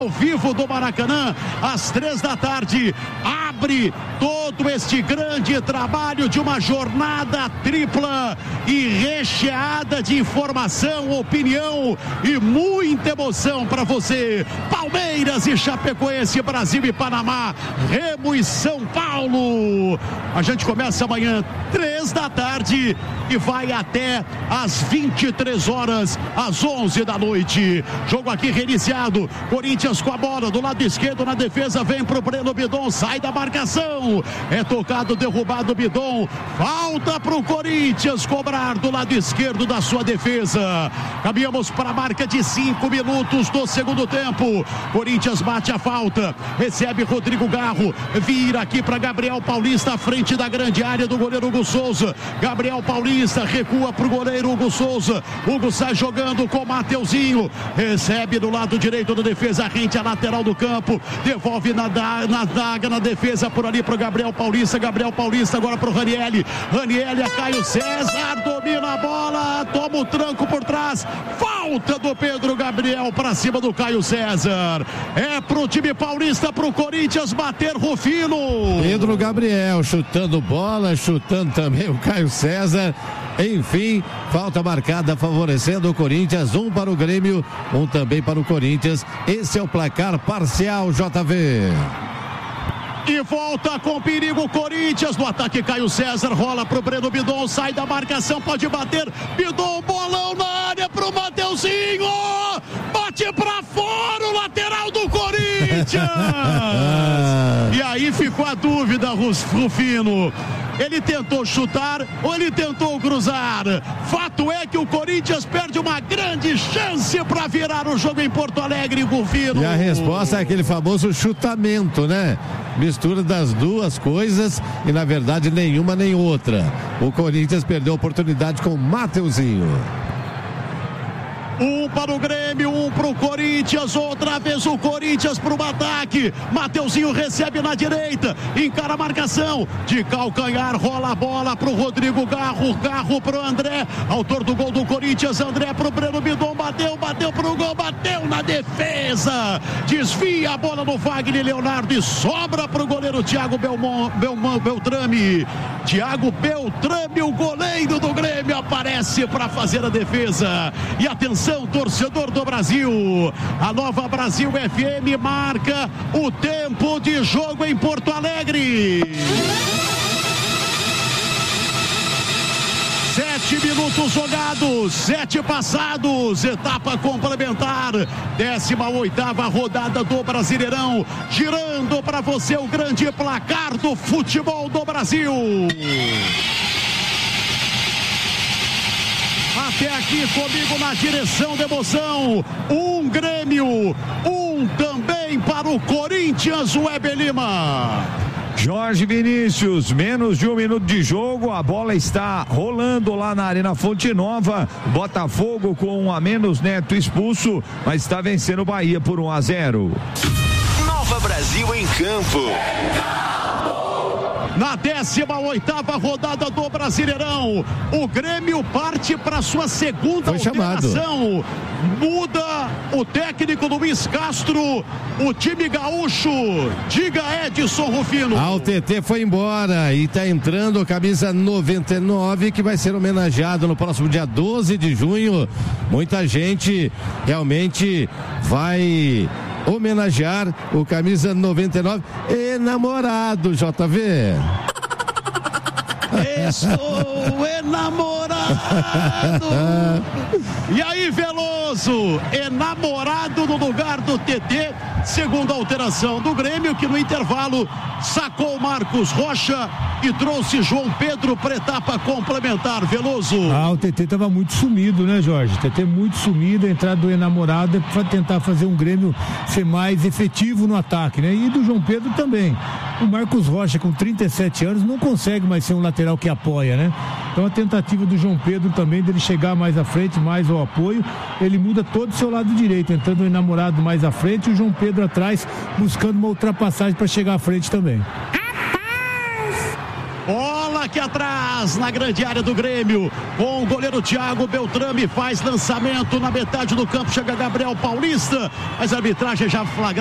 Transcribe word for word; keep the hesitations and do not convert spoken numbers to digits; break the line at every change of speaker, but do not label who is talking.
Ao vivo do Maracanã, às três da tarde, abre todo este grande trabalho de uma jornada tripla e recheada de informação, opinião e muita emoção para você. Palmeiras e Chapecoense, Brasil e Panamá, Remo e São Paulo. A gente começa amanhã, três da tarde e vai até às vinte e três horas, às onze da noite. Jogo aqui reiniciado, Corinthians com a bola do lado esquerdo na defesa, vem pro Breno Bidon, sai da marcação, é tocado, derrubado Bidon, falta pro Corinthians cobrar do lado esquerdo da sua defesa. Caminhamos para a marca de cinco minutos do segundo tempo. Corinthians bate a falta, recebe Rodrigo Garro, vira aqui para Gabriel Paulista, à frente da grande área do goleiro Hugo Souza. Gabriel Paulista recua pro goleiro Hugo Souza, Hugo sai jogando com Mateuzinho, recebe do lado direito da defesa, rente a lateral do campo, devolve na, na zaga, na defesa por ali pro Gabriel Paulista, Gabriel Paulista agora pro Ranieri, Ranieri a Caio César, domina a bola, toma o tranco por trás, falta do Pedro Gabriel para cima do Caio César, é pro time paulista, pro Corinthians bater Rufino.
Pedro Gabriel chutando bola, chutando também o Caio César. Enfim, falta marcada favorecendo o Corinthians, um para o Grêmio, um também para o Corinthians. Esse é o placar parcial, J V.
E volta com perigo Corinthians, no ataque Caio César, rola pro Breno Bidon, sai da marcação, pode bater, Bidon, bolão na área pro Mateuzinho, bate pra fora o lateral do Corinthians. E aí ficou a dúvida, Rufino, ele tentou chutar ou ele tentou cruzar? Fato é que o Corinthians perde uma grande chance para virar o jogo em Porto Alegre, Rufino.
E a resposta é aquele famoso chutamento, né? Mistura das duas coisas e na verdade nenhuma nem outra. O Corinthians perdeu a oportunidade com o Mateuzinho.
Um para o Grêmio, um para o Corinthians, outra vez o Corinthians para o ataque. Mateuzinho recebe na direita, encara a marcação, de calcanhar, rola a bola para o Rodrigo Garro, Garro para o André, autor do gol do Corinthians, André para o Breno Bidon, bateu, bateu para o gol, bateu na defesa, desvia a bola no Wagner Leonardo e sobra para o goleiro Thiago Belmont, Belmont, Beltrame. Thiago Beltrame, o goleiro do Grêmio, aparece para fazer a defesa. E atenção, torcedor do Brasil, a Nova Brasil F M marca o tempo de jogo em Porto Alegre. Sete minutos jogados, sete passados, etapa complementar, décima oitava rodada do Brasileirão, girando para você o grande placar do futebol do Brasil. Até aqui comigo na direção da emoção, um Grêmio, um também para o Corinthians, o Weber Lima.
Jorge Vinícius, menos de um minuto de jogo, a bola está rolando lá na Arena Fonte Nova, Botafogo com um a menos, Neto expulso, mas está vencendo o Bahia por um a zero.
Nova Brasil em campo.
Na décima oitava rodada do Brasileirão, o Grêmio parte para sua segunda
Foi
alteração.
Chamado.
Muda o técnico Luiz Castro, o time gaúcho. Diga, Edson Rufino.
Ah, o T T foi embora e está entrando a camisa noventa e nove, que vai ser homenageado no próximo dia doze de junho. Muita gente realmente vai homenagear o camisa noventa e nove, enamorado, J V.
Estou enamorado. E aí, Veloso, enamorado no lugar do T T, segunda alteração do Grêmio, que no intervalo sacou Marcos Rocha e trouxe João Pedro para etapa complementar. Veloso.
Ah, o T T estava muito sumido, né, Jorge? O T T muito sumido, a entrada do enamorado é para tentar fazer um Grêmio ser mais efetivo no ataque, né? E do João Pedro também. O Marcos Rocha, com trinta e sete anos, não consegue mais ser um lateral que apoia, né? Então a tentativa do João Pedro também dele chegar mais à frente, mais ao apoio, ele muda todo o seu lado direito, entrando o enamorado mais à frente e o João Pedro atrás, buscando uma ultrapassagem para chegar à frente também.
Bola bola aqui atrás, na grande área do Grêmio, com o goleiro Thiago Beltrame, faz lançamento na metade do campo, chega Gabriel Paulista, mas a arbitragem já flagra